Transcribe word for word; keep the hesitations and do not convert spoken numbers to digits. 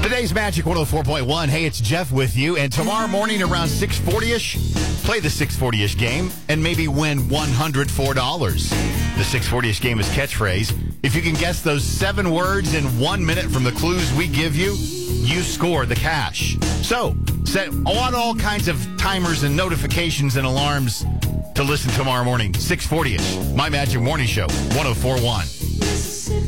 Today's Magic one oh four point one. Hey, it's Jeff with you. And tomorrow morning around six forty-ish, play the six forty-ish game and maybe win one hundred four dollars. The six forty-ish game is catchphrase. If you can guess those seven words in one minute from the clues we give you, you score the cash. So, set on all kinds of timers and notifications and alarms to listen tomorrow morning, six forty-ish. My Magic Morning Show, one oh four point one.